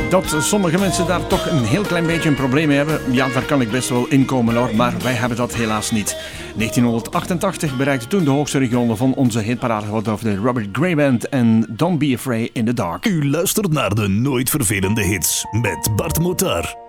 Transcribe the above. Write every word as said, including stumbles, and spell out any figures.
Dat sommige mensen daar toch een heel klein beetje een probleem mee hebben, ja, daar kan ik best wel in komen hoor, maar wij hebben dat helaas niet. negentien achtentachtig bereikte toen de hoogste regionen van onze hitparade wat over de Robert Gray Band en Don't Be Afraid in the Dark. U luistert naar de nooit vervelende hits met Bart Motar.